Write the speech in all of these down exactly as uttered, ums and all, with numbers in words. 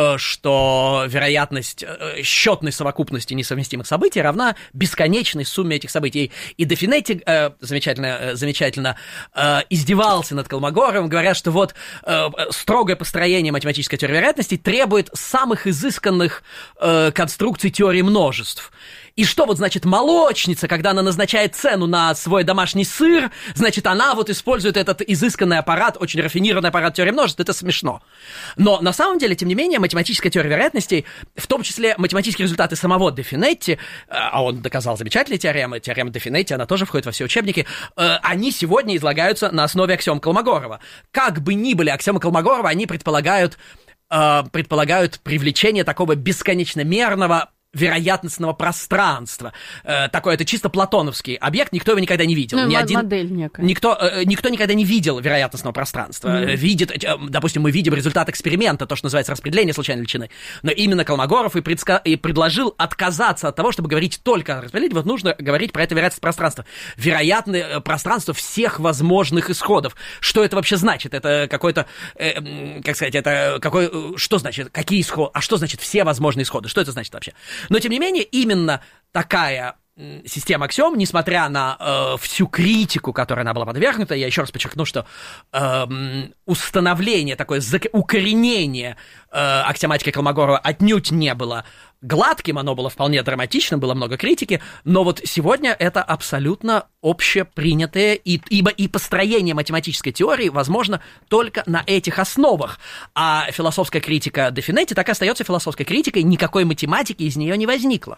что вероятность счетной совокупности несовместимых событий равна бесконечной сумме этих событий. И де Финетти замечательно, замечательно издевался над Колмогоровым, говоря, что вот строгое построение математической теории вероятностей требует самых изысканных конструкций теории множеств. И что вот значит молочница, когда она назначает цену на свой домашний сыр, значит, она вот использует этот изысканный аппарат, очень рафинированный аппарат теории множеств, это смешно. Но на самом деле, тем не менее, математическая теория вероятностей, в том числе математические результаты самого де Финетти, а он доказал замечательные теоремы, теорема де Финетти, она тоже входит во все учебники, они сегодня излагаются на основе аксиом Колмогорова. Как бы ни были аксиомы Колмогорова, они предполагают, предполагают привлечение такого бесконечно мерного вероятностного пространства. Э, такой, это чисто платоновский объект, никто его никогда не видел. Ну, Ни м- один, модель некая. Никто, э, никто никогда не видел вероятностного пространства. Mm-hmm. Видит, э, допустим, мы видим результат эксперимента, то, что называется распределение случайной величины. Но именно Колмогоров и, предска- и предложил отказаться от того, чтобы говорить только о распределении, вот нужно говорить про это вероятностное пространство. Вероятное пространство всех возможных исходов. Что это вообще значит? Это какой-то, э, как сказать, это какой, что значит, какие исходы, а что значит все возможные исходы? Что это значит вообще? Но, тем не менее, именно такая система аксиом, несмотря на э, всю критику, которой она была подвергнута, я еще раз подчеркну, что э, установление, такое укоренение э, аксиоматики Колмогорова отнюдь не было гладким, оно было вполне драматичным, было много критики, но вот сегодня это абсолютно общепринятое, и, ибо и построение математической теории возможно только на этих основах, а философская критика де Финетти так и остается философской критикой, никакой математики из нее не возникло.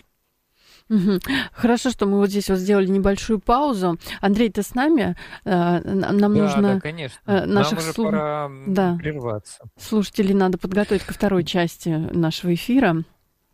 Хорошо, что мы вот здесь вот сделали небольшую паузу. Андрей, ты с нами? Нам да, нужно... Да, конечно. Наших Нам уже слуш... пора да. прерваться. Слушателей надо подготовить ко второй части нашего эфира.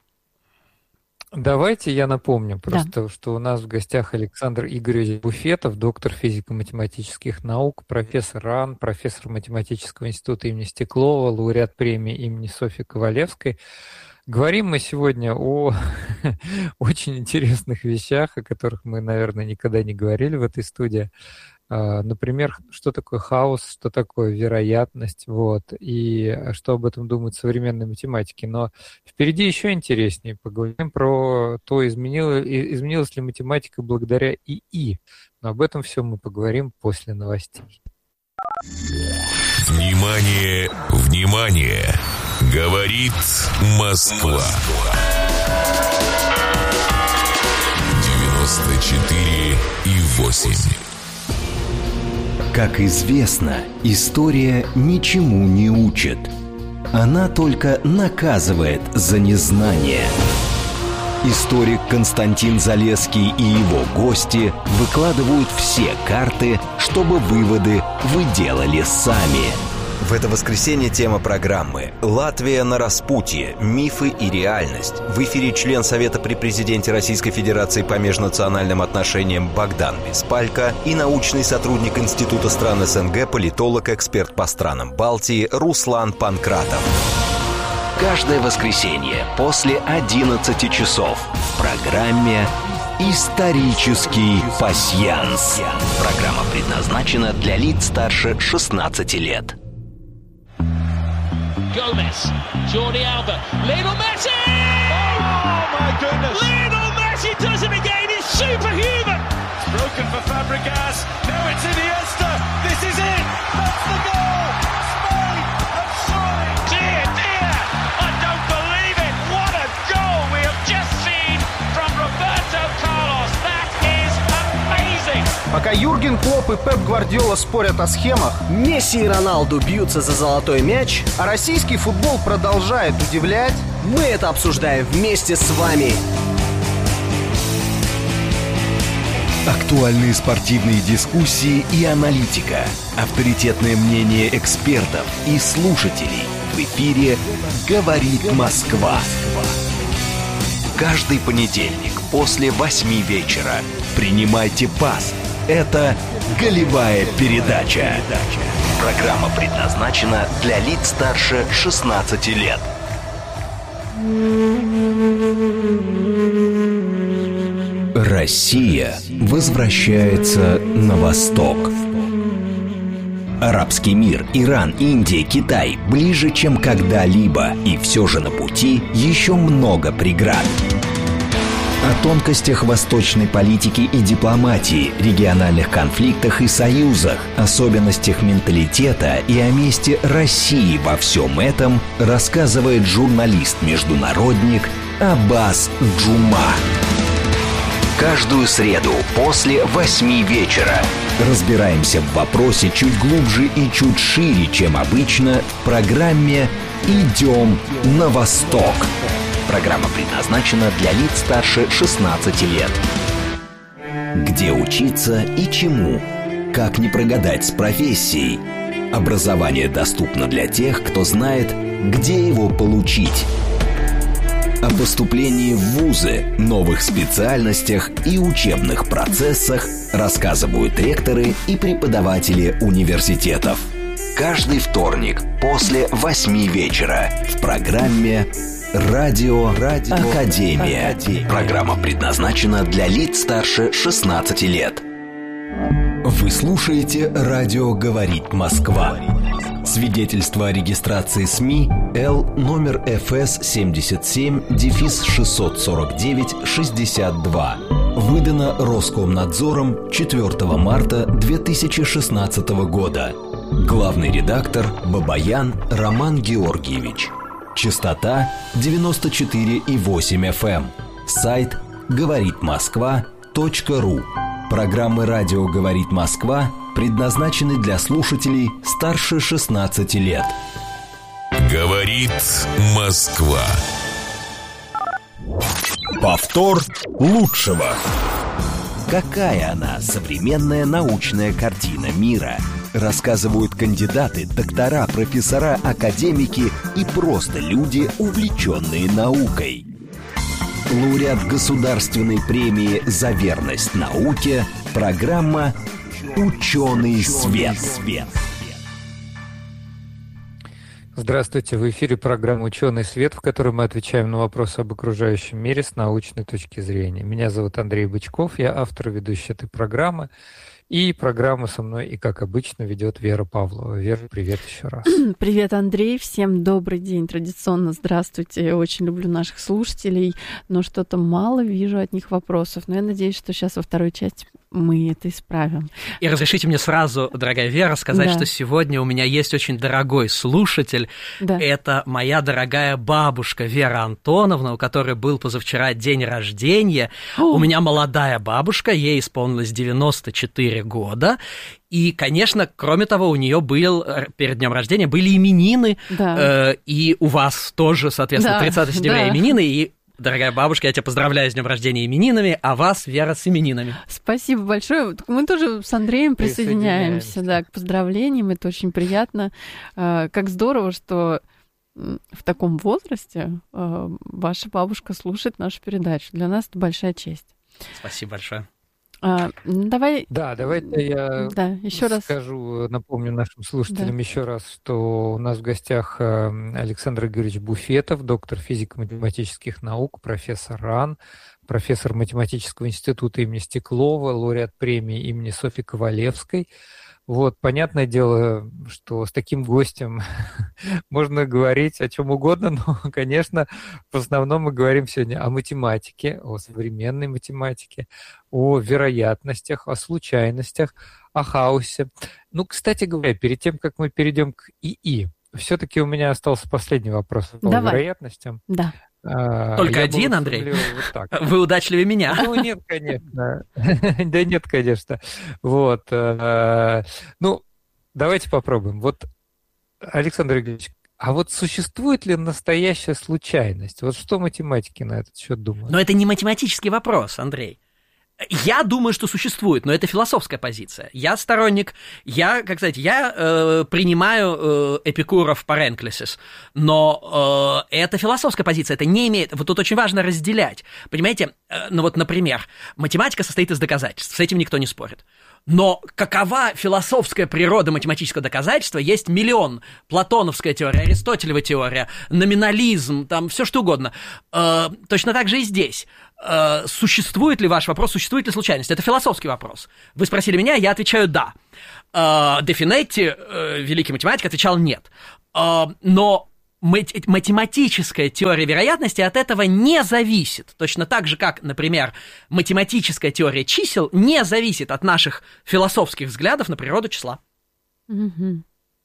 Давайте я напомню просто, да. что у нас в гостях Александр Игоревич Буфетов, доктор физико-математических наук, профессор РАН, профессор математического института имени Стеклова, лауреат премии имени Софьи Ковалевской. Говорим мы сегодня о очень интересных вещах, о которых мы, наверное, никогда не говорили в этой студии. Например, что такое хаос, что такое вероятность, вот, и что об этом думают современные математики. Но впереди еще интереснее. Поговорим про то, изменила, изменилась ли математика благодаря ИИ. Но об этом все мы поговорим после новостей. Внимание, внимание! Говорит Москва. девяносто четыре и восемь. Как известно, история ничему не учит. Она только наказывает за незнание. Историк Константин Залесский и его гости выкладывают все карты, чтобы выводы вы делали сами. В это воскресенье тема программы «Латвия на распутье. Мифы и реальность». В эфире член Совета при президенте Российской Федерации по межнациональным отношениям Богдан Беспалько и научный сотрудник Института стран СНГ, политолог, эксперт по странам Балтии Руслан Панкратов. Каждое воскресенье после одиннадцати часов в программе «Исторический пасьянс». Программа предназначена для лиц старше шестнадцати лет. Gomez, Jordi Alba, Lionel Messi! Oh my goodness! Lionel Messi does it again, he's superhuman! It's broken for Fabregas, now it's Iniesta, this is it! That's the goal! Spain have scored! Dear, dear! I don't believe it! What a goal we have just seen from Roberto Carlos! That is amazing! Пока Юрген Клопп и Пеп Гвардиола спорят о схемах, Месси и Роналду бьются за золотой мяч, а российский футбол продолжает удивлять, мы это обсуждаем вместе с вами. Актуальные спортивные дискуссии и аналитика, авторитетное мнение экспертов и слушателей. В эфире «Говорит Москва». Каждый понедельник после восьми вечера принимайте пас. Это «Голевая передача». Программа предназначена для лиц старше шестнадцати лет. Россия возвращается на восток. Арабский мир, Иран, Индия, Китай ближе, чем когда-либо. И все же на пути еще много преград. О тонкостях восточной политики и дипломатии, региональных конфликтах и союзах, особенностях менталитета и о месте России во всем этом рассказывает журналист-международник Аббас Джума. Каждую среду после восьми вечера разбираемся в вопросе чуть глубже и чуть шире, чем обычно, в программе «Идем на восток». Программа предназначена для лиц старше шестнадцати лет. Где учиться и чему? Как не прогадать с профессией? Образование доступно для тех, кто знает, где его получить. О поступлении в вузы, новых специальностях и учебных процессах рассказывают ректоры и преподаватели университетов. Каждый вторник после восьми вечера в программе «Радио, Радио Академия». Академия. Программа предназначена для лиц старше шестнадцати лет. Вы слушаете «Радио говорит Москва». Свидетельство о регистрации СМИ Л номер эф эс семьдесят семь шестьсот сорок девять шестьдесят два. Выдано Роскомнадзором четвёртого марта две тысячи шестнадцатого года. Главный редактор Бабаян Роман Георгиевич. Частота девяносто четыре и восемь эф эм. Сайт говорит москва точка ру. Программы «Радио говорит Москва» предназначены для слушателей старше шестнадцати лет. Говорит Москва. Повтор лучшего. Какая она, современная научная картина мира? Рассказывают кандидаты, доктора, профессора, академики и просто люди, увлеченные наукой. Лауреат государственной премии «За верность науке» программа «Ученый свет». Здравствуйте, в эфире программа «Ученый свет», в которой мы отвечаем на вопросы об окружающем мире с научной точки зрения. Меня зовут Андрей Бычков, я автор и ведущий этой программы. И программу со мной, и как обычно, ведет Вера Павлова. Вера, привет еще раз. Привет, Андрей. Всем добрый день. Традиционно здравствуйте. Я очень люблю наших слушателей, но что-то мало вижу от них вопросов. Но я надеюсь, что сейчас во второй части мы это исправим. И разрешите мне сразу, дорогая Вера, сказать, да. что сегодня у меня есть очень дорогой слушатель. Да. Это моя дорогая бабушка Вера Антоновна, у которой был позавчера день рождения. О! У меня молодая бабушка, ей исполнилось девяносто четыре года. И, конечно, кроме того, у нее был перед днем рождения были именины, да. э, и у вас тоже, соответственно, да. тридцатого сентября да. именины, и дорогая бабушка, я тебя поздравляю с днем рождения именинами, а вас, Вера, с именинами. Спасибо большое. Мы тоже с Андреем присоединяемся, присоединяемся. Да, к поздравлениям. Это очень приятно. Как здорово, что в таком возрасте ваша бабушка слушает нашу передачу. Для нас это большая честь. Спасибо большое. А, давай... Да, давайте я да, еще раз скажу, напомню нашим слушателям да. еще раз, что у нас в гостях Александр Игоревич Буфетов, доктор физико-математических наук, профессор РАН, профессор математического института имени Стеклова, лауреат премии имени Софьи Ковалевской. Вот, понятное дело, что с таким гостем можно говорить о чем угодно, но, конечно, в основном мы говорим сегодня о математике, о современной математике, о вероятностях, о случайностях, о хаосе. Ну, кстати говоря, перед тем, как мы перейдем к ИИ, все-таки у меня остался последний вопрос по Давай. вероятностям. Да. Только Я один, Андрей? Вот так. Вы удачливее меня. Ну, нет, конечно. Да нет, конечно. Вот. Ну, давайте попробуем. Вот, Александр Игоревич, а вот существует ли настоящая случайность? Вот что математики на этот счет думают? Но это не математический вопрос, Андрей. Я думаю, что существует, но это философская позиция. Я сторонник, я, как сказать, я э, принимаю э, Эпикуров паренклесис, но э, это философская позиция, это не имеет, вот тут очень важно разделять. Понимаете, э, ну вот, например, математика состоит из доказательств, с этим никто не спорит. Но какова философская природа математического доказательства? Есть миллион. Платоновская теория, Аристотелева теория, номинализм, там все что угодно. Э, точно так же и здесь. э, существует ли ваш вопрос, существует ли случайность? Это философский вопрос. Вы спросили меня, я отвечаю «да». Э, Де Финетти, э, великий математик, отвечал «нет». Э, но математическая теория вероятности от этого не зависит. Точно так же, как, например, математическая теория чисел не зависит от наших философских взглядов на природу числа. Угу.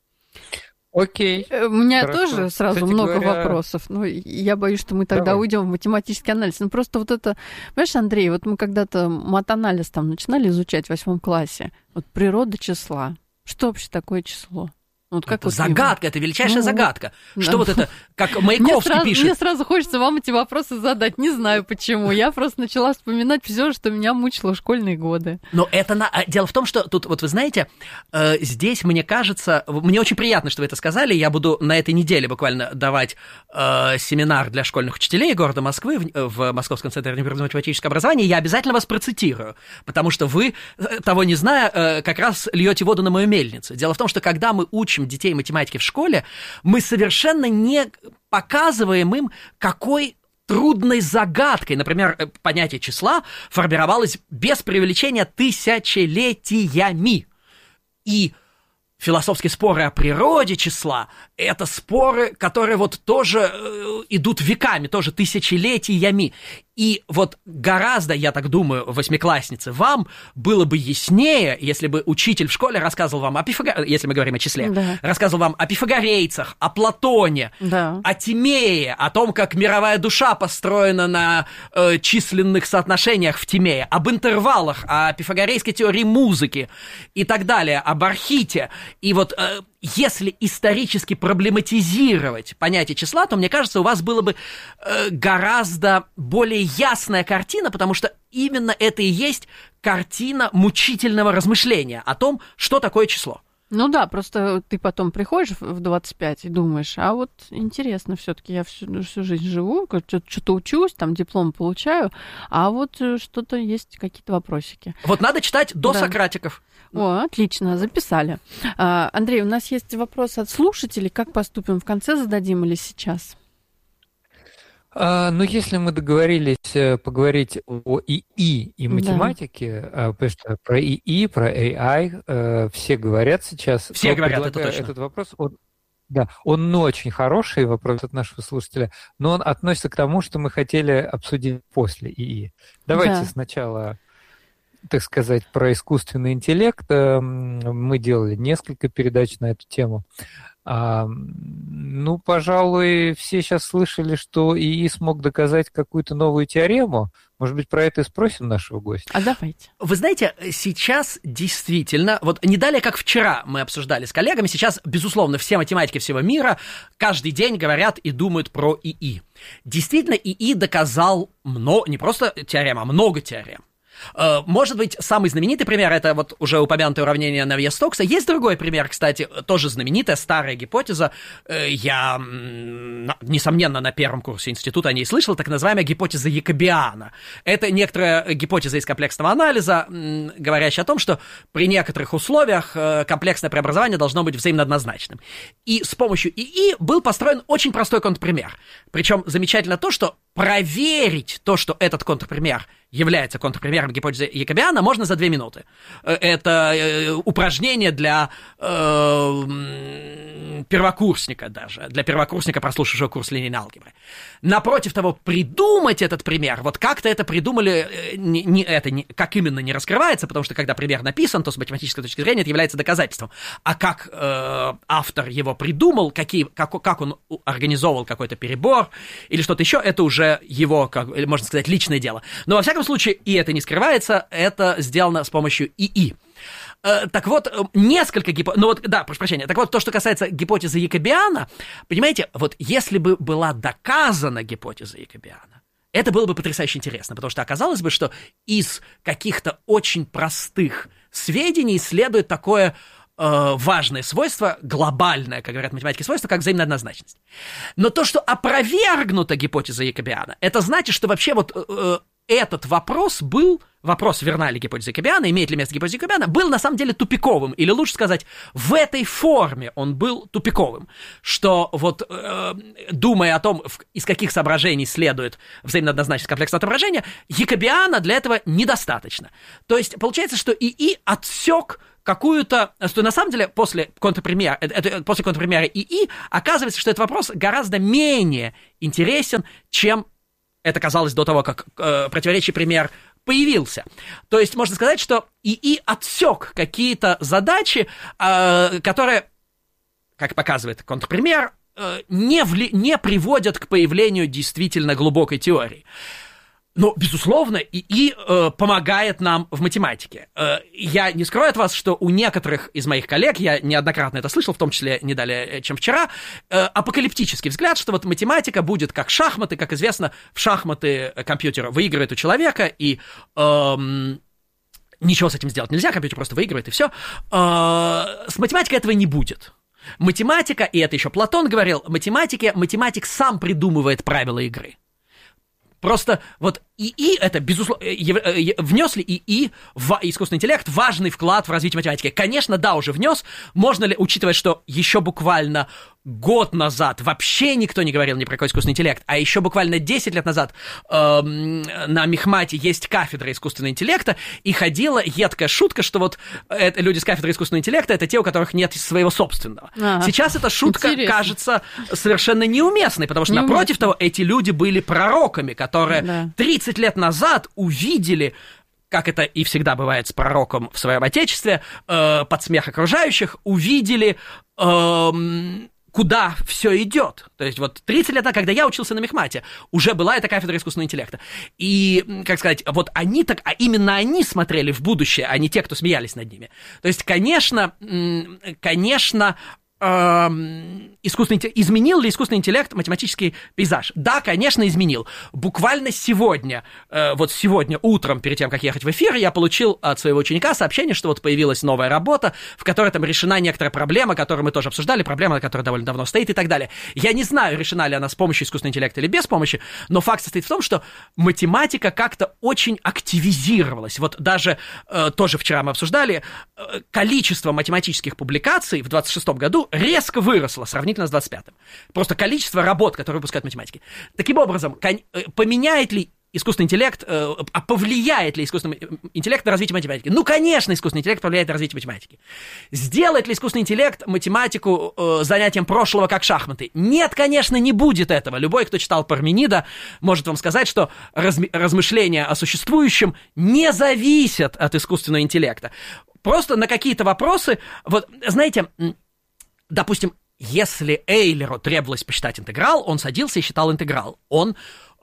Окей. У меня Хорошо. тоже сразу Кстати много говоря... вопросов. Но я боюсь, что мы тогда Давай. уйдем в математический анализ. Ну, просто вот это... Понимаешь, Андрей, вот мы когда-то матанализ там начинали изучать в восьмом классе. Вот природа числа. Что вообще такое число? Вот как это вот загадка, его... это величайшая ну, загадка. Да. Что вот это, как Мне Маяковский сразу, пишет. мне сразу хочется вам эти вопросы задать. Не знаю почему. Я просто начала вспоминать все, что меня мучило в школьные годы. Но это на... дело в том, что тут, вот вы знаете, э, здесь, мне кажется, мне очень приятно, что вы это сказали. Я буду на этой неделе буквально давать э, семинар для школьных учителей города Москвы в, в Московском центре непрерывного математического образования. Я обязательно вас процитирую, потому что вы, того не зная, э, как раз льете воду на мою мельницу. Дело в том, что когда мы учим детей математике в школе, мы совершенно не показываем им, какой трудной загадкой, например, понятие числа формировалось без преувеличения тысячелетиями. И философские споры о природе числа – это споры, которые вот тоже э, идут веками, тоже тысячелетиями. И вот гораздо, я так думаю, восьмиклассницы, вам было бы яснее, если бы учитель в школе рассказывал вам о Пифагоре, если мы говорим о числе, да. рассказывал вам о пифагорейцах, о Платоне, да. о Тимее, о том, как мировая душа построена на э, численных соотношениях в Тимее, об интервалах, о пифагорейской теории музыки и так далее, об архите. И вот э, если исторически проблематизировать понятие числа, то, мне кажется, у вас было бы э, гораздо более ясная картина, потому что именно это и есть картина мучительного размышления о том, что такое число. Ну да, просто ты потом приходишь в двадцать пять и думаешь, а вот интересно, все-таки я всю, всю жизнь живу, что-то учусь, там диплом получаю, а вот что-то есть, какие-то вопросики. Вот надо читать до да. Сократиков. О, отлично, записали. А, Андрей, у нас есть вопрос от слушателей. Как поступим? В конце зададим или сейчас? А, ну, если мы договорились поговорить о ИИ и математике, да. потому что про ИИ, про эй ай все говорят сейчас. Все говорят, это точно. Этот вопрос, он, да, он очень хороший вопрос от нашего слушателя, но он относится к тому, что мы хотели обсудить после ИИ. Давайте да. сначала... так сказать, про искусственный интеллект. Мы делали несколько передач на эту тему. А, ну, пожалуй, все сейчас слышали, что ИИ смог доказать какую-то новую теорему. Может быть, про это и спросим нашего гостя? А давайте. Вы знаете, сейчас действительно, вот не далее, как вчера мы обсуждали с коллегами, сейчас, безусловно, все математики всего мира каждый день говорят и думают про ИИ. Действительно, ИИ доказал много, не просто теорем, а много теорем. Может быть, самый знаменитый пример – это вот уже упомянутое уравнение Навье-Стокса. Есть другой пример, кстати, тоже знаменитая, старая гипотеза. Я, несомненно, на первом курсе института о ней слышал, так называемая гипотеза Якобиана. Это некоторая гипотеза из комплексного анализа, говорящая о том, что при некоторых условиях комплексное преобразование должно быть взаимно однозначным. И с помощью ИИ был построен очень простой контрпример. Причем замечательно то, что проверить то, что этот контрпример является контрпримером гипотезы Якобиана, можно за две минуты. Это упражнение для э, первокурсника даже, для первокурсника, прослушавшего курс линейной алгебры. Напротив того, придумать этот пример, вот как-то это придумали, не, не, это не, как именно не раскрывается, потому что когда пример написан, то с математической точки зрения это является доказательством. А как э, автор его придумал, какие, как, как он организовал какой-то перебор или что-то еще, это уже его, как, можно сказать, личное дело. Но во всяком случае, и это не скрывается, это сделано с помощью ИИ. Э, так вот, несколько гипотез... Ну вот, да, прошу прощения. Так вот, то, что касается гипотезы Якобиана, понимаете, вот если бы была доказана гипотеза Якобиана, это было бы потрясающе интересно, потому что оказалось бы, что из каких-то очень простых сведений следует такое э, важное свойство, глобальное, как говорят математики, свойство, как взаимная однозначность. Но то, что опровергнута гипотеза Якобиана, это значит, что вообще вот... Э, этот вопрос был, вопрос, верна ли гипотеза Якобиана, имеет ли место гипотеза Якобиана, был на самом деле тупиковым, или лучше сказать, в этой форме он был тупиковым, что вот, э, думая о том, в, из каких соображений следует взаимооднозначность комплексного отображения, Якобиана для этого недостаточно. То есть получается, что ИИ отсек какую-то, что на самом деле после контрпримера, это, после контрпримера ИИ оказывается, что этот вопрос гораздо менее интересен, чем это казалось до того, как э, противоречий пример появился. То есть можно сказать, что ИИ отсек какие-то задачи, э, которые, как показывает контрпример, э, не, вли- не приводят к появлению действительно глубокой теории. Но, безусловно, ИИ э, помогает нам в математике. Э, я не скрою от вас, что у некоторых из моих коллег, я неоднократно это слышал, в том числе не далее, чем вчера, э, апокалиптический взгляд, что вот математика будет как шахматы. Как известно, в шахматы компьютер выигрывает у человека, и э, ничего с этим сделать нельзя, компьютер просто выигрывает, и все. Э, с математикой этого не будет. Математика, и это еще Платон говорил, математике, математик сам придумывает правила игры. Просто вот ИИ, это, безусловно, внес ли ИИ в искусственный интеллект важный вклад в развитие математики? Конечно, да, уже внес. Можно ли, учитывая, что еще буквально год назад вообще никто не говорил ни про какой искусственный интеллект, а еще буквально десять лет назад э, на Мехмате есть кафедра искусственного интеллекта, и ходила едкая шутка, что вот это, люди с кафедры искусственного интеллекта — это те, у которых нет своего собственного. А, Сейчас эта шутка интересно. кажется совершенно неуместной, потому что, Неуместно. напротив того, эти люди были пророками, которые да. тридцать лет назад увидели, как это и всегда бывает с пророком в своем отечестве, э, под смех окружающих, увидели, э, куда все идет. То есть вот тридцать лет назад, когда я учился на Мехмате, уже была эта кафедра искусственного интеллекта. И, как сказать, вот они так, а именно они смотрели в будущее, а не те, кто смеялись над ними. То есть, конечно, конечно, искусственный интеллект, изменил ли искусственный интеллект математический пейзаж? Да, конечно, изменил. Буквально сегодня, вот сегодня утром, перед тем, как ехать в эфир, я получил от своего ученика сообщение, что вот появилась новая работа, в которой там решена некоторая проблема, которую мы тоже обсуждали, проблема, которая довольно давно стоит и так далее. Я не знаю, решена ли она с помощью искусственного интеллекта или без помощи, но факт состоит в том, что математика как-то очень активизировалась. Вот даже э, тоже вчера мы обсуждали, э, количество математических публикаций в двадцать шестом году резко выросло сравнительно с двадцать пятым. Просто количество работ, которые выпускают математики. Таким образом, поменяет ли искусственный интеллект, а повлияет ли искусственный интеллект на развитие математики? Ну, конечно, искусственный интеллект повлияет на развитие математики. Сделает ли искусственный интеллект математику занятием прошлого, как шахматы? Нет, конечно, не будет этого. Любой, кто читал Парменида, может вам сказать, что размышления о существующем не зависят от искусственного интеллекта. Просто на какие-то вопросы, вот, знаете, допустим, если Эйлеру требовалось посчитать интеграл, он садился и считал интеграл. Он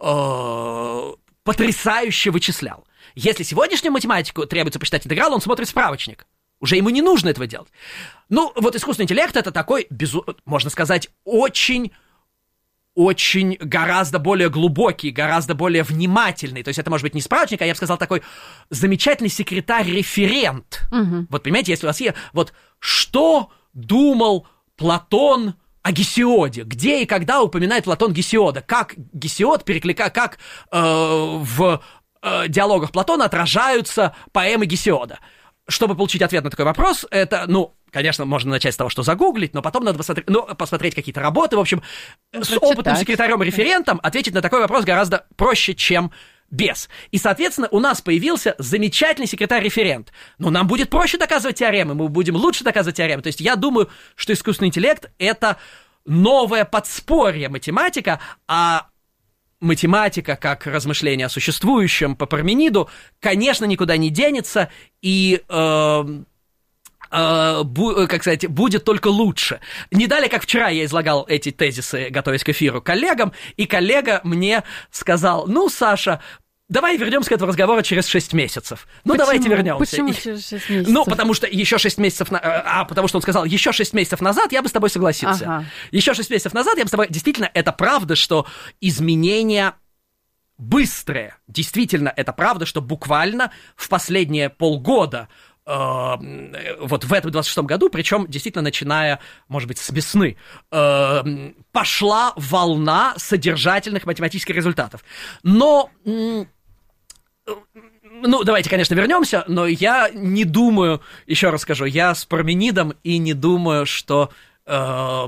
э, потрясающе вычислял. Если сегодняшнему математику требуется посчитать интеграл, он смотрит справочник. Уже ему не нужно этого делать. Ну, вот искусственный интеллект — это такой, безу... можно сказать, очень... очень гораздо более глубокий, гораздо более внимательный. То есть это может быть не справочник, а я бы сказал такой замечательный секретарь-референт. Угу. Вот понимаете, если у вас есть... Вот что думал Платон о Гесиоде? Где и когда упоминает Платон Гесиода? Как Гесиод перекликает, как э, в э, диалогах Платона отражаются поэмы Гесиода? Чтобы получить ответ на такой вопрос, это, ну, конечно, можно начать с того, что загуглить, но потом надо посмотреть, ну, посмотреть какие-то работы. В общем, ну, с опытным секретарем-референтом ответить на такой вопрос гораздо проще, чем без. И, соответственно, у нас появился замечательный секретарь-референт. Но нам будет проще доказывать теоремы, мы будем лучше доказывать теоремы. То есть я думаю, что искусственный интеллект — это новое подспорье математика, а математика, как размышление о существующем по Пармениду, конечно, никуда не денется, и... Э, как сказать, будет только лучше. Не далее, как вчера я излагал эти тезисы, готовясь к эфиру коллегам, и коллега мне сказал: ну, Саша, давай вернемся к этому разговору через шесть месяцев. Ну, Почему? давайте вернемся. Почему через шесть месяцев? Ну, потому что еще шесть месяцев... На... А, потому что он сказал, еще шесть месяцев назад я бы с тобой согласился. Ага. Еще шесть месяцев назад я бы с тобой... Действительно, это правда, что изменения быстрые. Действительно, это правда, что буквально в последние полгода вот в этом двадцать шестом году, причем действительно начиная, может быть, с весны, э, пошла волна содержательных математических результатов. Но, ну, давайте, конечно, вернемся, но я не думаю, еще раз скажу, я с Парменидом и не думаю, что, э,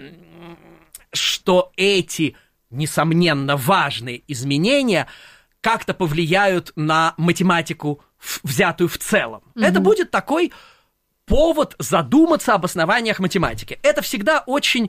что эти, несомненно, важные изменения как-то повлияют на математику, взятую в целом. Mm-hmm. Это будет такой повод задуматься об основаниях математики. Это всегда очень,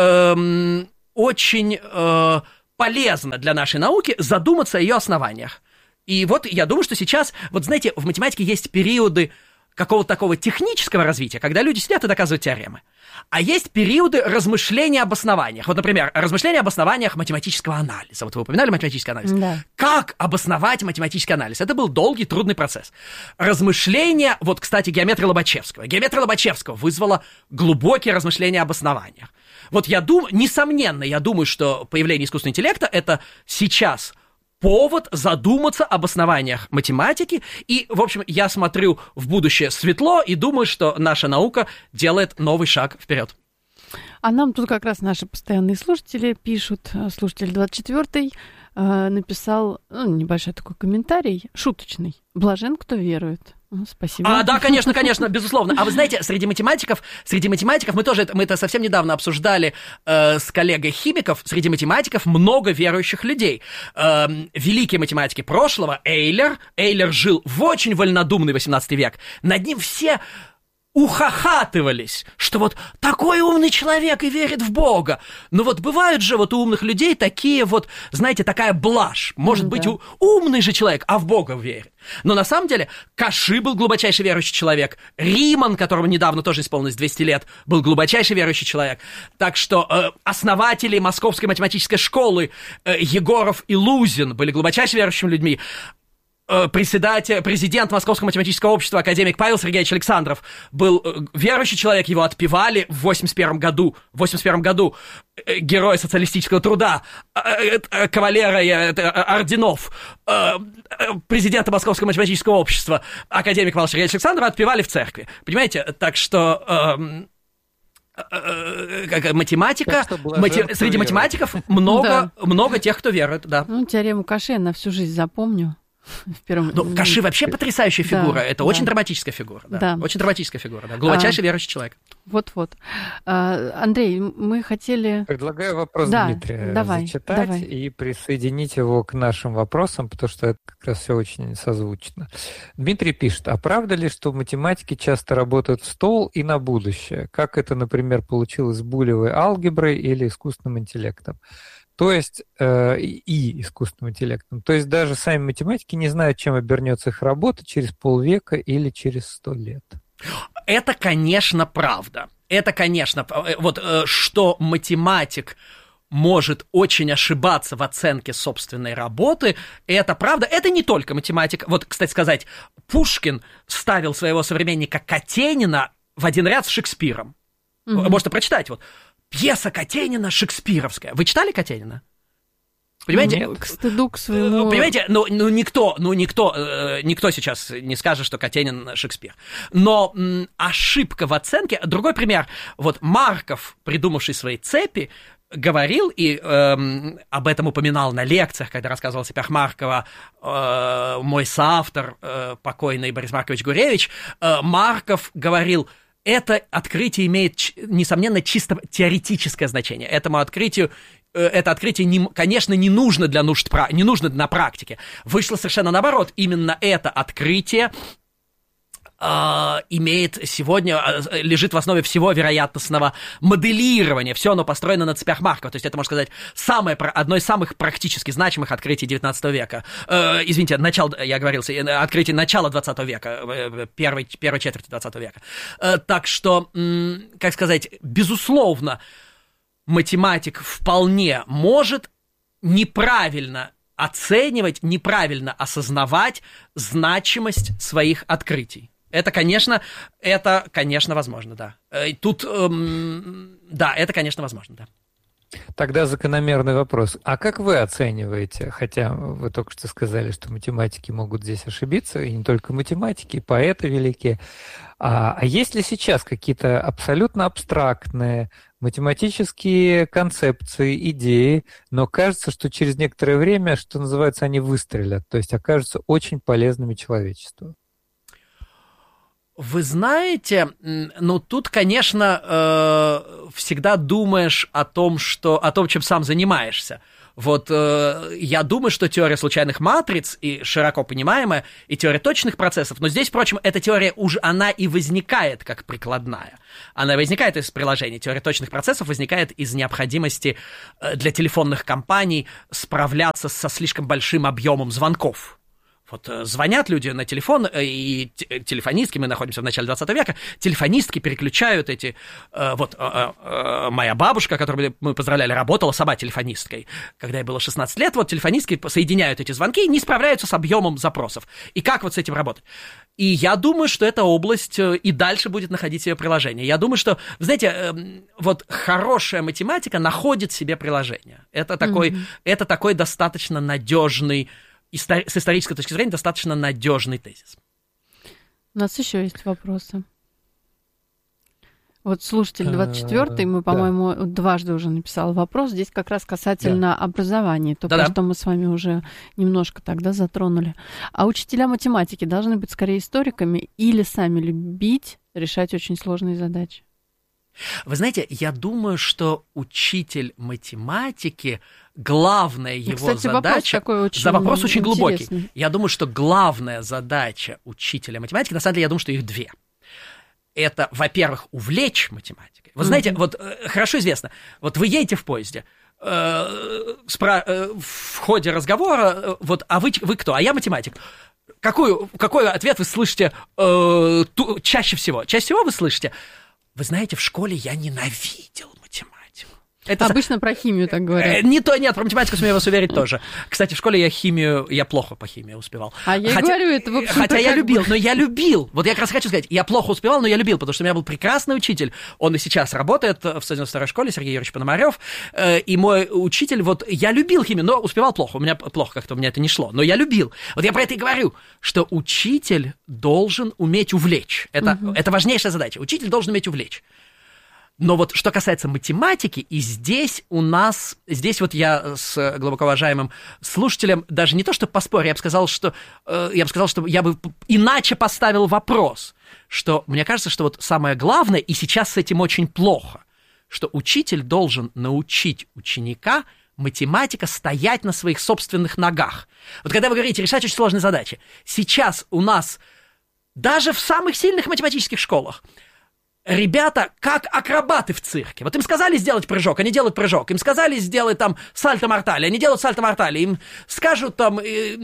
э, очень э, полезно для нашей науки задуматься о ее основаниях. И вот я думаю, что сейчас, вот знаете, в математике есть периоды какого-то такого технического развития, когда люди сидят и доказывают теоремы. А есть периоды размышления об основаниях. Вот, например, размышления об основаниях математического анализа. Вот вы упоминали математический анализ. Да. Как обосновать математический анализ? Это был долгий, трудный процесс. Размышления, вот, кстати, геометрия Лобачевского. Геометрия Лобачевского вызвала глубокие размышления об основаниях. Вот я думаю, несомненно, я думаю, что появление искусственного интеллекта — это сейчас повод задуматься об основаниях математики. И, в общем, я смотрю в будущее светло и думаю, что наша наука делает новый шаг вперед. А нам тут как раз наши постоянные слушатели пишут. Слушатель двадцать четвёртый э, написал, ну, небольшой такой комментарий, шуточный. «Блажен, кто верует». Спасибо. А, да, конечно, конечно, безусловно. А вы знаете, среди математиков, среди математиков, мы тоже, мы это совсем недавно обсуждали э, с коллегой химиков, среди математиков много верующих людей. Э, великие математики прошлого, Эйлер, Эйлер жил в очень вольнодумный восемнадцатый век, над ним все ухахатывались, что вот такой умный человек и верит в Бога. Но вот бывают же вот у умных людей такие вот, знаете, такая блажь. Может mm, быть, да. у, умный же человек, а в Бога верит. Но на самом деле Каши был глубочайший верующий человек. Риман, которому недавно тоже исполнилось двести лет, был глубочайший верующий человек. Так что э, основатели Московской математической школы э, Егоров и Лузин были глубочайше верующими людьми. Председатель, президент Московского математического общества, академик Павел Сергеевич Александров, был верующий человек, его отпевали в восемьдесят первом году, в восемьдесят первом году герой социалистического труда, кавалера орденов, президента Московского математического общества, академик Павел Сергеевич Александров отпевали в церкви. Понимаете? Так что... математика, мати... среди математиков много, да. много тех, кто верует, да. Ну, теорему Каши я на всю жизнь запомню. В первом... Ну, Каши вообще потрясающая фигура. Да, это да. очень драматическая фигура. Да. Да. Очень драматическая фигура. Да. Глубочайший а, верующий человек. Вот-вот. А, Андрей, мы хотели... Предлагаю вопрос да, Дмитрия давай, зачитать давай. и присоединить его к нашим вопросам, потому что это как раз все очень созвучно. Дмитрий пишет, а правда ли, что в математике часто работают в стол и на будущее? Как это, например, получилось с булевой алгеброй или искусственным интеллектом? То есть э, и искусственным интеллектом. То есть даже сами математики не знают, чем обернется их работа через полвека или через сто лет. Это, конечно, правда. Это, конечно, вот что математик может очень ошибаться в оценке собственной работы, это правда. Это не только математик. Вот, кстати сказать, Пушкин ставил своего современника Катенина в один ряд с Шекспиром. Mm-hmm. Можете прочитать вот. Пьеса Катенина шекспировская. Вы читали Катенина? Понимаете? Ну, к стыду, к своему... Понимаете, ну, ну никто, ну никто, э, никто сейчас не скажет, что Катенин Шекспир. Но м, ошибка в оценке... Другой пример. Вот Марков, придумавший свои цепи, говорил, и э, об этом упоминал на лекциях, когда рассказывал о цепях Маркова э, мой соавтор, э, покойный Борис Маркович Гуревич, э, Марков говорил... Это открытие имеет, несомненно, чисто теоретическое значение. Этому открытию, это открытие, не, конечно, не нужно для нужд, не нужно на практике. Вышло совершенно наоборот. Именно это открытие э, имеет сегодня, лежит в основе всего вероятностного моделирования. Все оно построено на цепях Маркова. То есть это, можно сказать, самое, одно из самых практически значимых открытий девятнадцатого века. Э, извините, начало, я оговорился, открытие начала двадцатого века, первой, первой четверти двадцатого века. Э, так что, м, как сказать, безусловно, математик вполне может неправильно оценивать, неправильно осознавать значимость своих открытий. Это, конечно, это, конечно, возможно, да. Тут, эм, да, это, конечно, возможно, да. Тогда закономерный вопрос. А как вы оцениваете, хотя вы только что сказали, что математики могут здесь ошибиться, и не только математики, и поэты великие, а, а есть ли сейчас какие-то абсолютно абстрактные математические концепции, идеи, но кажется, что через некоторое время, что называется, они выстрелят, то есть окажутся очень полезными человечеству? Вы знаете, ну тут, конечно, э, всегда думаешь о том, что, о том, чем сам занимаешься. Вот э, я думаю, что теория случайных матриц, и широко понимаемая, и теория точных процессов, но здесь, впрочем, эта теория уже, она и возникает как прикладная. Она возникает из приложений. Теория точных процессов возникает из необходимости для телефонных компаний справляться со слишком большим объемом звонков. Вот звонят люди на телефон, и телефонистки, мы находимся в начале двадцатого века, телефонистки переключают эти... Вот моя бабушка, которую мы поздравляли, работала сама телефонисткой. Когда ей было шестнадцать лет, вот телефонистки соединяют эти звонки и не справляются с объемом запросов. И как вот с этим работать? И я думаю, что эта область и дальше будет находить себе приложение. Я думаю, что, вы знаете, вот хорошая математика находит себе приложение. Это такой, mm-hmm. это такой достаточно надежный... И с исторической точки зрения достаточно надежный тезис. У нас еще есть вопросы. Вот слушатель двадцать четвёртый, мы, по-моему, да. дважды уже написал вопрос. Здесь как раз касательно да. образования. То, Да-да. что мы с вами уже немножко тогда затронули. А учителя математики должны быть скорее историками или сами любить решать очень сложные задачи? Вы знаете, я думаю, что учитель математики, главная его Кстати, задача... Вопрос такой очень за вопрос очень интересный. глубокий. Я думаю, что главная задача учителя математики, на самом деле, я думаю, что их две. Это, во-первых, увлечь математикой. Вы знаете, mm-hmm. вот э, хорошо известно, вот вы едете в поезде, э, спра- э, в ходе разговора, э, вот, а вы, вы кто? А я математик. Какой, какой ответ вы слышите э, ту, чаще всего? Чаще всего вы слышите... Вы знаете, в школе я ненавидел математику. Это... Обычно про химию так говорят. Не то, нет, про математику, смею вас уверить, тоже. Kстати, в школе я химию, я плохо по химии успевал. А я хотя, говорю, это, в общем-то, Хотя я любил, бы... но я любил. Вот я как раз хочу сказать, я плохо успевал, но я любил, потому что у меня был прекрасный учитель. Он и сейчас работает в сто девяносто второй школе, Сергей Юрьевич Пономарёв. И мой учитель, вот я любил химию, но успевал плохо. У меня плохо как-то, у меня это не шло. Но я любил. Вот я про это и говорю, что учитель должен уметь увлечь. Это, угу. это важнейшая задача. Учитель должен уметь увлечь. Но вот что касается математики, и здесь у нас, здесь вот я с глубоко уважаемым слушателем даже не то, что поспорю, я бы сказал, что, э, я бы сказал, что я бы иначе поставил вопрос, что мне кажется, что вот самое главное, и сейчас с этим очень плохо, что учитель должен научить ученика математика стоять на своих собственных ногах. Вот когда вы говорите решать очень сложные задачи, сейчас у нас даже в самых сильных математических школах ребята как акробаты в цирке. Вот им сказали сделать прыжок, они делают прыжок. Им сказали сделать там сальто-мортале, они делают сальто-мортале. Им скажут там,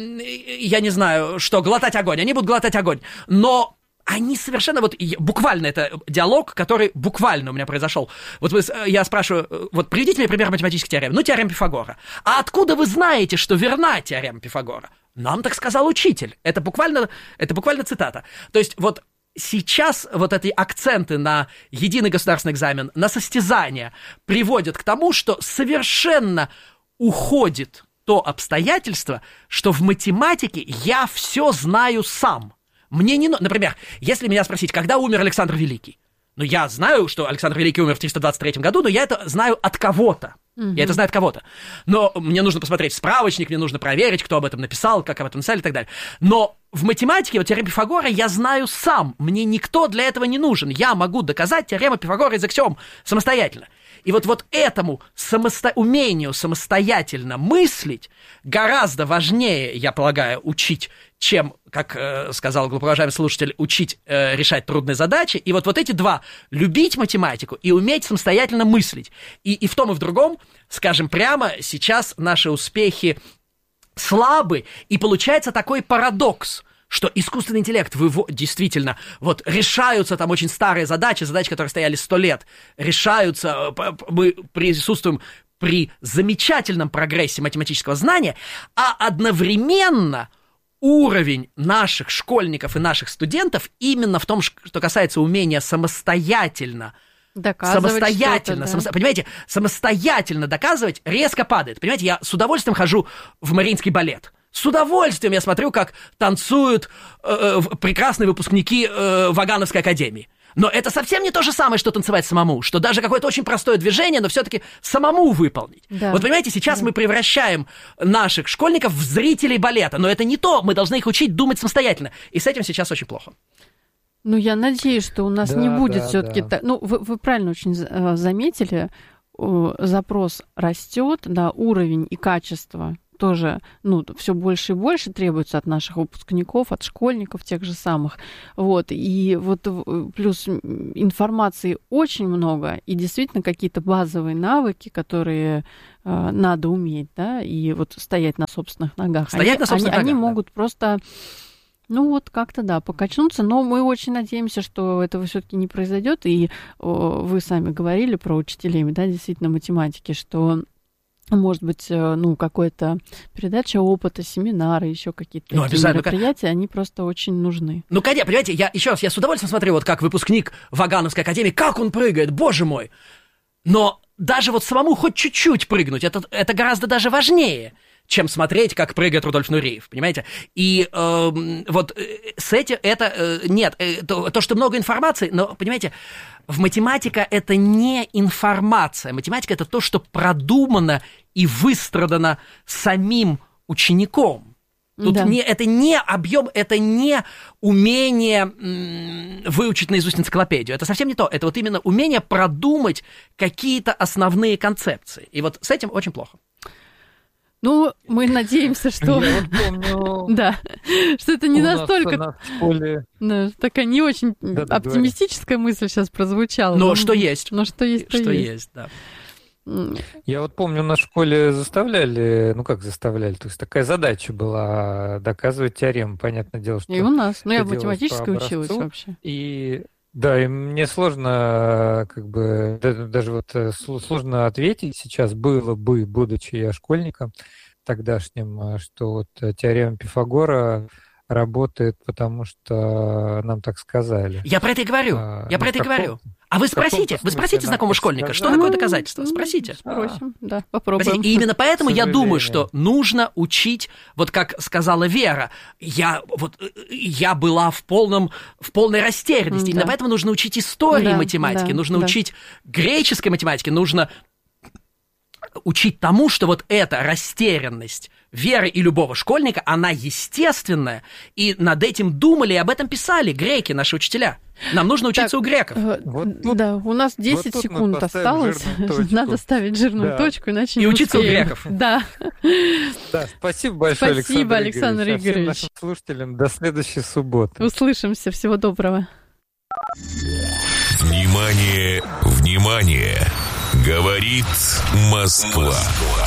я не знаю, что, глотать огонь, они будут глотать огонь. Но они совершенно, вот буквально это диалог, который буквально у меня произошел. Вот вы, я спрашиваю, вот приведите мне пример математической теоремы. Ну, теорема Пифагора. А откуда вы знаете, что верна теорема Пифагора? Нам так сказал учитель. Это буквально, это буквально цитата. То есть вот сейчас вот эти акценты на единый государственный экзамен, на состязания приводят к тому, что совершенно уходит то обстоятельство, что в математике я все знаю сам. Мне не... Например, если меня спросить, когда умер Александр Великий, ну, я знаю, что Александр Великий умер в триста двадцать третьем году, но я это знаю от кого-то. Mm-hmm. Я это знаю от кого-то. Но мне нужно посмотреть справочник, мне нужно проверить, кто об этом написал, как об этом написали и так далее. Но в математике, вот теорему Пифагора я знаю сам. Мне никто для этого не нужен. Я могу доказать теорему Пифагора из аксиом самостоятельно. И вот, вот этому самосто... умению самостоятельно мыслить гораздо важнее, я полагаю, учить, чем, как э, сказал глубоковажаемый слушатель, учить э, решать трудные задачи. И вот, вот эти два – любить математику и уметь самостоятельно мыслить. И, и в том, и в другом, скажем прямо, сейчас наши успехи слабы, и получается такой парадокс, что искусственный интеллект выво... действительно вот решаются там очень старые задачи, задачи, которые стояли сто лет, решаются, мы присутствуем при замечательном прогрессе математического знания, а одновременно уровень наших школьников и наших студентов именно в том, что касается умения самостоятельно самостоятельно, да. самосто... понимаете, самостоятельно доказывать резко падает. Понимаете, я с удовольствием хожу в Мариинский балет. С удовольствием я смотрю, как танцуют э, прекрасные выпускники э, Вагановской академии. Но это совсем не то же самое, что танцевать самому, что даже какое-то очень простое движение, но все-таки самому выполнить. Да. Вот понимаете, сейчас да. мы превращаем наших школьников в зрителей балета, но это не то, мы должны их учить думать самостоятельно. И с этим сейчас очень плохо. Ну, я надеюсь, что у нас да, не будет да, все-таки... Да. Ну, вы, вы правильно очень заметили, запрос растет, да, уровень и качество тоже, ну, все больше и больше требуется от наших выпускников, от школьников тех же самых. Вот, и вот плюс информации очень много, и действительно какие-то базовые навыки, которые э, надо уметь, да, и вот стоять на собственных ногах. Стоять они, на собственных они, ногах, они да. могут просто... Ну вот как-то да, покачнуться, но мы очень надеемся, что этого все-таки не произойдет. И о, вы сами говорили про учителей, да, действительно математики, что может быть, ну, какая-то передача опыта, семинары, еще какие-то ну, мероприятия, они просто очень нужны. Ну, конечно, понимаете, я еще раз, я с удовольствием смотрю, вот как выпускник Вагановской академии, как он прыгает, боже мой! Но даже вот самому хоть чуть-чуть прыгнуть, это, это гораздо даже важнее, чем смотреть, как прыгает Рудольф Нуреев, понимаете? И э, вот с этим это... Э, нет, э, то, то, что много информации, но, понимаете, в математика это не информация. Математика это то, что продумано и выстрадано самим учеником. Тут да. не, это не объем, это не умение м, выучить наизусть энциклопедию. Это совсем не то. Это вот именно умение продумать какие-то основные концепции. И вот с этим очень плохо. Ну, мы надеемся, что... Я вот помню... Да, что это не настолько... На школе... Такая не очень оптимистическая мысль сейчас прозвучала. Но что есть. Но что есть, то есть. Что есть, да. Я вот помню, на школе заставляли, ну как заставляли, то есть такая задача была доказывать теорему, понятное дело, что... И у нас, ну я в математической училась вообще. И... Да, и мне сложно, как бы, даже вот сложно ответить сейчас, было бы, будучи я школьником тогдашним, что вот теорема Пифагора работает, потому что нам так сказали. Я про это и говорю, а, я про это и говорю. А вы спросите, вы спросите знакомого школьника, что такое доказательство? Спросите. Спросим, да, попробуем. Спросите. И именно поэтому я думаю, что нужно учить, вот как сказала Вера, я, вот, я была в, полном, в полной растерянности. Да. Именно поэтому нужно учить истории да, математики, да, нужно да. учить греческой математике, нужно учить тому, что вот эта растерянность Веры и любого школьника, она естественная, и над этим думали и об этом писали греки, наши учителя. Нам нужно учиться так, у греков. Вот тут, да, у нас десять вот секунд осталось. Надо ставить жирную да. точку, иначе и не учиться успеем. у греков. Да. да. Спасибо большое, спасибо, Александр, Александр Игоревич. Игоревич. А всем нашим слушателям до следующей субботы. Услышимся. Всего доброго. Внимание, внимание! Говорит Москва.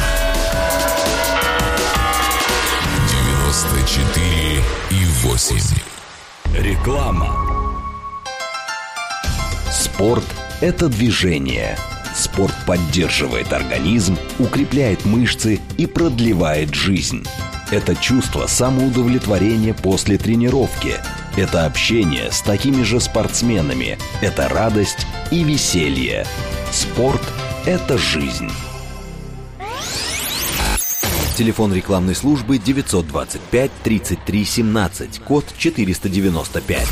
девяносто четыре и восемь. Реклама. Спорт – это движение. Спорт поддерживает организм, укрепляет мышцы и продлевает жизнь. Это чувство самоудовлетворения после тренировки. Это общение с такими же спортсменами. Это радость и веселье. Спорт – это жизнь. Телефон рекламной службы девятьсот двадцать пять тридцать три семнадцать, код четыреста девяносто пять.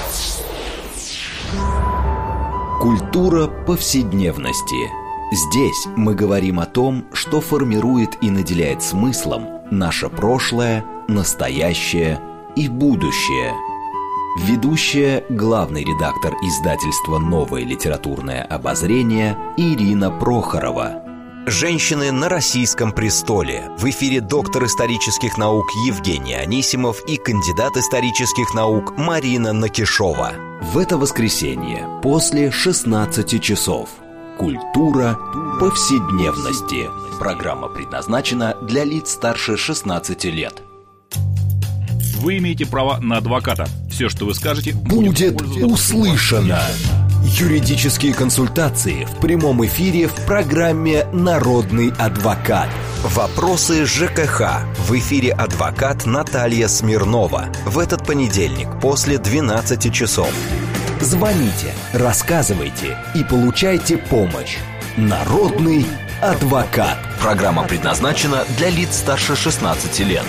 Культура повседневности. Здесь мы говорим о том, что формирует и наделяет смыслом наше прошлое, настоящее и будущее. Ведущая, главный редактор издательства «Новое литературное обозрение» Ирина Прохорова. Женщины на российском престоле. В эфире доктор исторических наук Евгений Анисимов и кандидат исторических наук Марина Накишова. В это воскресенье после шестнадцати часов. Культура повседневности. Программа предназначена для лиц старше шестнадцати лет. Вы имеете право на адвоката. Все, что вы скажете, будет услышано. Юридические консультации в прямом эфире в программе «Народный адвокат». Вопросы ЖКХ. В эфире адвокат Наталья Смирнова. В этот понедельник после двенадцати часов. Звоните, рассказывайте и получайте помощь. Народный адвокат. Программа предназначена для лиц старше шестнадцати лет.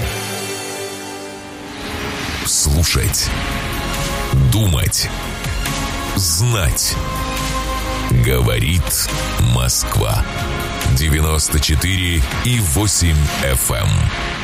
Слушать, думать, знать. Говорит Москва. девяносто четыре и восемь эф эм.